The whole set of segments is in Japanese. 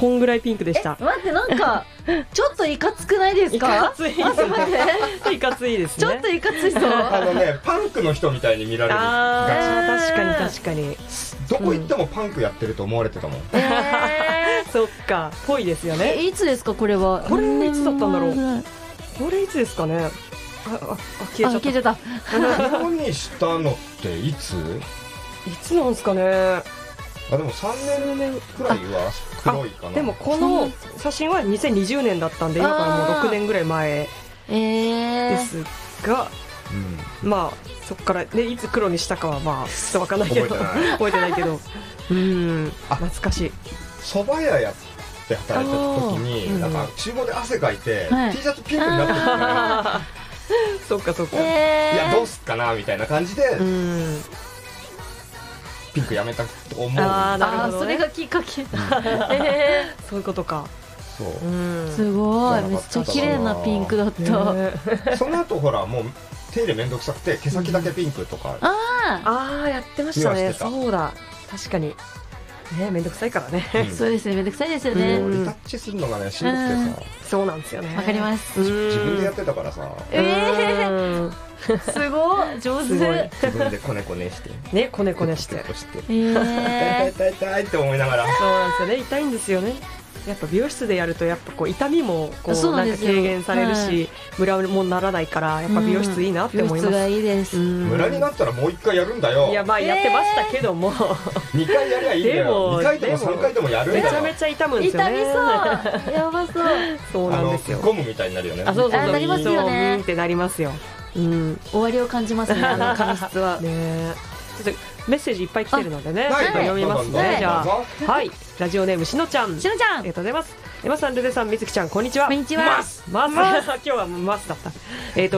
こんぐらいピンクでした。 待って、なんかちょっといかつくないですか？ いかついですね。いかついですね。 ちょっといかついそう。 パンクの人みたいに見られる。 確かに確かに。 どこ行ってもパンクやってると思われてたもん。 そっか、ぽいですよね。 いつですかこれは？ これいつだったんだろう。これいつですかね。消えちゃった。 色にしたのっていつなんですかね。 でも3年くらいは黒いかな。 でもこの写真は2020年だったんで、今からもう6年ぐらい前ですが、まあそこからね、いつ黒にしたかはまあちょっと分かんないけど、覚えてないけど、懐かしい。 蕎麦屋やって働いてた時に、なんか厨房で汗かいて T シャツピンクになってるから、 そっかそっか、 いやどうすっかなみたいな感じでピンクやめたと思う。 なるほどね。 それがきっかけ。 そういうことか。 そう、 すごい、めっちゃ綺麗なピンクだった。 その後ほらもう手入れめんどくさくて毛先だけピンクとか、 やってましたね。そうだ、確かにね、めんどくさいからね。 そうですね、めんどくさいですよね。 リタッチするのがねしんどくてさ。 そうなんですよね。 わかります。 自分でやってたからさ。 すごい上手。 自分でこねこねしてね、こねこねして痛い痛い痛いって思いながら。 そうなんですよね、痛いんですよね。やっぱ美容室でやるとやっぱこう痛みもこうなんか軽減されるし、ムラもならないから、やっぱ美容室いいなって思います。 美容室がいいです。 ムラになったらもう1回やるんだよ。 いやまあやってましたけども、 2回やりゃいいんだよ。2回でも3回でもやるんだよ。 めちゃめちゃ痛むんですよね。 痛みそう、やばそう。 そうなんですよ。 ゴムみたいになるよね。 そうなりますよね。 ってなりますよ。 終わりを感じますね、髪質は。 ちょっとメッセージいっぱい来てるのでね、読みますね。じゃあ、はい、ラジオネームしのちゃん、ありがとうございます。エマさん、ルデさん、みずきちゃん、こんにちは。 こんにちは。 今日はマスだった。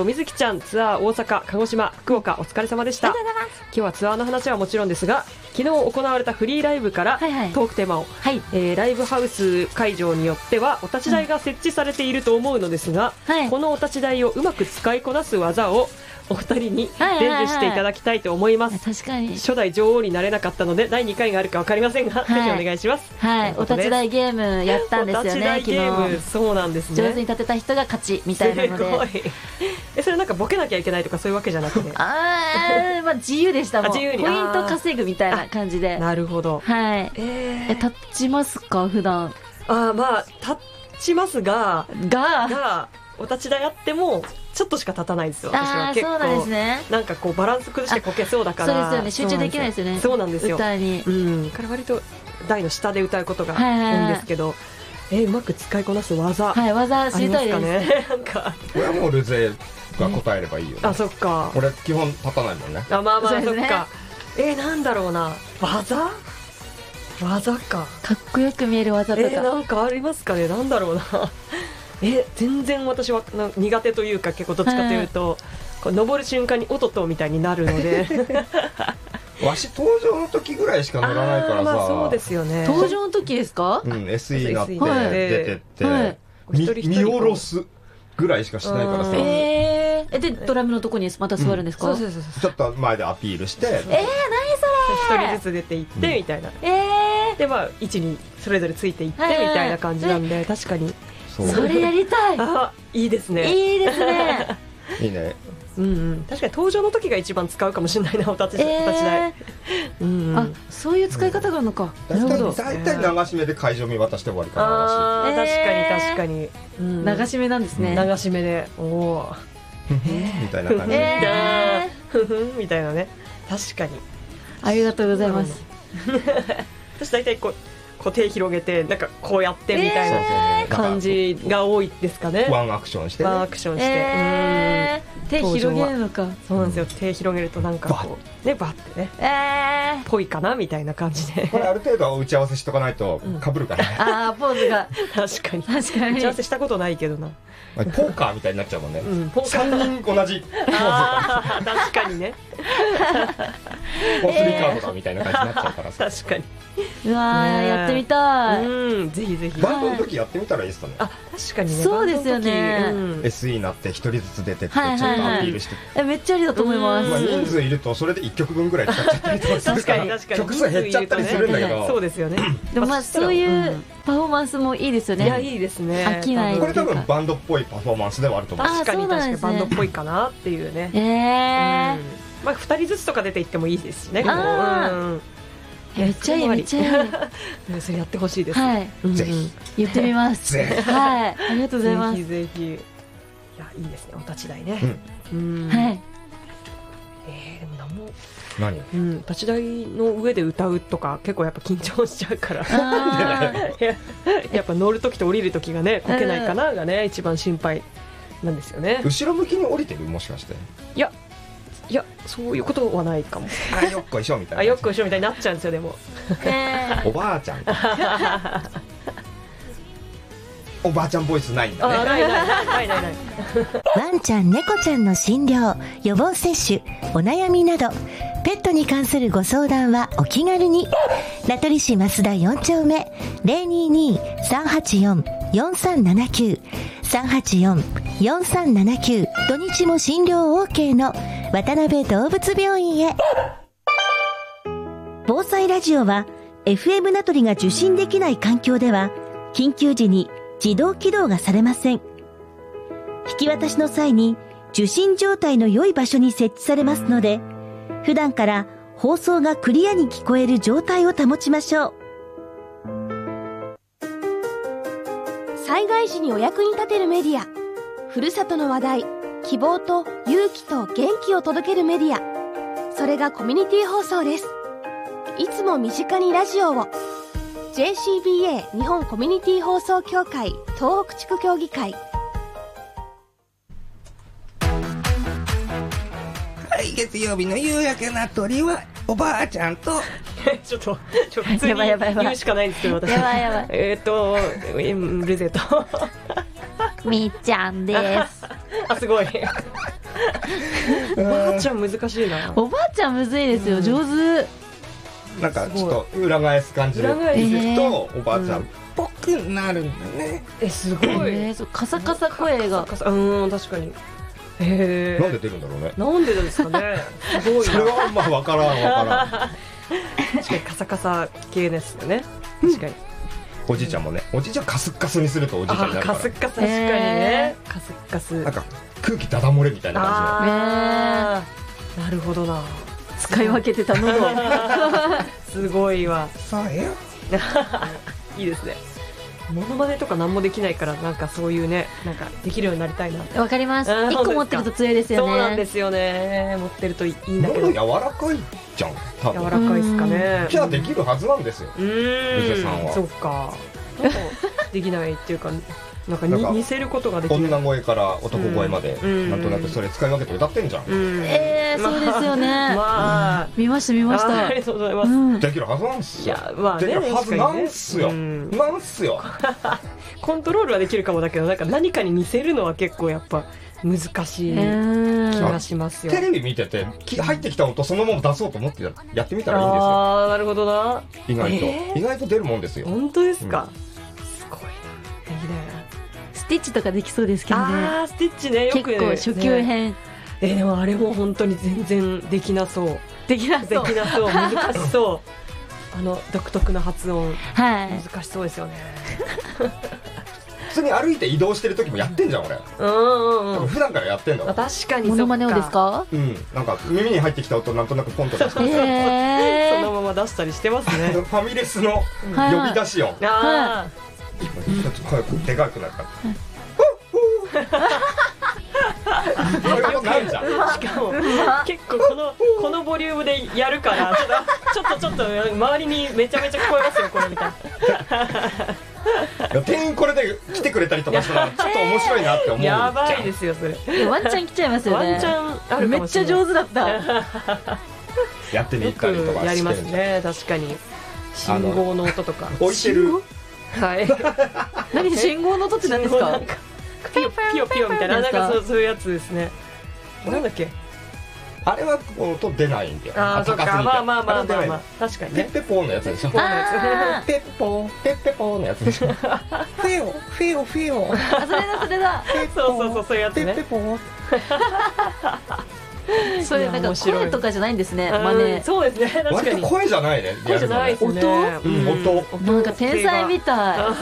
みずきちゃん、ツアー大阪、鹿児島、福岡、お疲れ様でした。今日はツアーの話はもちろんですが、昨日行われたフリーライブからトークテーマを、ライブハウス会場によってはお立ち台が設置されていると思うのですが、このお立ち台をうまく使いこなす技をお二人に伝授していただきたいと思います。 確かに初代女王になれなかったので第2回があるか分かりませんが、ぜひお願いします。 お立ち台ゲームやったんですよね。 お立ち台ゲーム、そうなんですね。 上手に立てた人が勝ちみたいなので。 すごい。それなんかボケなきゃいけないとかそういうわけじゃなくて、 まあ自由でしたもん。ポイント稼ぐみたいな感じで。 なるほど。 立ちますか普段？ まあ立ちますがお立ち台あってもちょっとしか立たないですよ。私は結構なんかこうバランス崩してこけそうだから。 そうですよね、集中できないですよね。 そうなんですよ。 歌に。 から割と台の下で歌うことが多いんですけど、うまく使いこなす技、 技知りたいですね。なんかこれはもうルゼが答えればいいよね。 そっか。 俺基本立たないもんね。 まあそっか。なんだろうな、技か。 かっこよく見える技とか。 なんかありますかね。なんだろうな。全然私は苦手というか、結構どっちかというと、登る瞬間におととみたいになるので。 わし登場の時ぐらいしか乗らないからさ。 そうですよね。 登場の時ですか ？SE になって出てって見下ろすぐらいしかしないからさ。 でドラムのとこにまた座るんですか？ そうちょっと前でアピールして、 何それ、 一人ずつ出ていってみたいな。で位置にそれぞれついていってみたいな感じなんで、確かにそれやりたい。 いいですね。 いいですね。 いいね。 確かに登場の時が一番使うかもしれないな、お立ち台。 そういう使い方があるのか。なるほど。 大体流し目で会場見渡して終わりかな。 確かに流し目なんですね。 流し目でみたいな感じでみたいなね。確かにありがとうございます。 私大体こう手広げてなんかこうやってみたいな感じが多いですかね。 ワンアクションして、 手広げるのか。 そうなんですよ。手広げるとなんかこうね、バッてね、ぽいかなみたいな感じで。 これある程度打ち合わせしとかないと被るからね。 ポーズが確かに打ち合わせしたことないけどな。 ポーカーみたいになっちゃうもんね。3人同じポーズ。 確かにね。 ポースリーカードだみたいな感じになっちゃうからさ。 確かに。 やってってみたい。 ぜひぜひ。 バンドの時やってみたらいいですかね。 あ、確かにね。 そうですよね。 SE になって一人ずつ出てってちょっとアピールして。 めっちゃありだと思います。 人数いるとそれで1曲分ぐらい使っちゃったりとかするから、曲数減っちゃったりするんだけど。 そうですよね。 でもそういうパフォーマンスもいいですよね。 いや、いいですね。 飽きない。 これ多分バンドっぽいパフォーマンスではあると思う。 確かにバンドっぽいかなっていうね。まあ2人ずつとか出ていってもいいですしね。 めっちゃいい、めっちゃいい。 それやってほしいです。 ぜひ言ってみます。はい、ありがとうございます。 ぜひぜひ。いや、いいですね、お立ち台ね。はい。でも何？ 立ち台の上で歌うとか結構やっぱ緊張しちゃうから。やっぱ乗る時と降りる時がね、こけないかながね、一番心配なんですよね。 後ろ向きに降りてる、もしかして？ いや、そういうことはないかも。 よっこいしょみたいな。 よっこいしょみたいになっちゃうんですよ、でも。 おばあちゃん。おばあちゃんボイスないんだね。 ない。 ワンちゃん猫ちゃんの診療、予防接種、お悩みなどペットに関するご相談はお気軽に。名取市増田4丁目 022-384-4379 384-4379、土日も診療 OK の渡辺動物病院へ。防災ラジオは FM 名取が受信できない環境では緊急時に自動起動がされません。引き渡しの際に受信状態の良い場所に設置されますので、普段から放送がクリアに聞こえる状態を保ちましょう。 災害時にお役に立てるメディア、ふるさとの話題、希望と勇気と元気を届けるメディア、それがコミュニティ放送です。いつも身近にラジオを。 JCBA 日本コミュニティ放送協会東北地区協議会。 月曜日の夕焼けな鳥はおばあちゃんとちょっと普通に言うしかないんですけど、私。 やばい。 ルゼとみーちゃんです。 あ、すごい。おばあちゃん難しいな。 おばあちゃんむずいですよ、上手。 なんかちょっと裏返す感じでいくとおばあちゃんっぽくなるんだね。 すごい。 カサカサ声が。 確かに。なんで出るんだろうね。 なんでですかね。すごいな。 それはまあわからん。 確かにカサカサ系ですよね。確かに。 おじいちゃんもね、おじいちゃんカスカスにするとおじいちゃんになるから。 カスカス、確かにね。カスカス。 なんか空気ダダ漏れみたいな感じの。なるほどな。 使い分けてた喉。 すごいわ。 さあいいですね。モノマネとか何もできないから、なんかそういうね、なんかできるようになりたいな。 わかります。一個持ってると強いですよね。 そうなんですよね。持ってるといいんだけど。 柔らかいじゃん。多分柔らかいですかね。 じゃあできるはずなんですよ。ルゼさんは。 そうか。できないっていうか。なんか似せることができる。 女声から男声まで、なんとなくそれ使い分けて歌ってんじゃん。 そうですよね。 まあ見ました。 ありがとうございます。 できるはずなんですよ。 いや、まあね、 できるはずなんすよ。なんすよ。 コントロールはできるかもだけど、なんか何かに似せるのは結構やっぱ難しい気がしますよ。 テレビ見てて入ってきた音そのまま出そうと思ってやってみたらいいんですよ。 ああ、なるほどな。 意外と出るもんですよ。 本当ですか。すごいな。できないな。 スティッチとかできそうですけどね。 ああ、スティッチね、よく結構初級編。 でもあれも本当に全然できなそう。難しそう。独特な発音、難しそうですよね。 普通に歩いて移動してる時もやってんじゃん俺。普段からやってんだ。 確かに。 モノマネをですか？ なんか耳に入ってきた音なんとなくポンと出して、 そのまま出したりしてますね。 ファミレスの呼び出し音。声でかくなるから。なんじゃん。 しかも結構このボリュームでやるからちょっと周りにめちゃめちゃ聞こえますよこれみたいな。 店員これで来てくれたりとかしたらちょっと面白いなって思う。 やばいですよそれ。 ワンチャン来ちゃいますよね。 ワンチャンあるかもしれない。 めっちゃ上手だった。 やってみたりとかやりますね。確かに信号の音とか置いてる。 はい。 何信号の音って何ですか？ ピヨピヨみたいな、なんかそういうやつですね。なんだっけ。 あれは音出ないんだよ。 ああ、そっか。まあ確かにね。 ペッペポーのやつでしょ。 ペッポーのやつ。 ペッポーペッペポーのやつでしょ。フェオフェオフェオ。 あ、それだ。 そういうやつね。 ペッペポー。 それなんか声とかじゃないんですね。真似。 そうですね。確かに。 割と声じゃないね。 声じゃないですね。 音。 なんか天才みたい。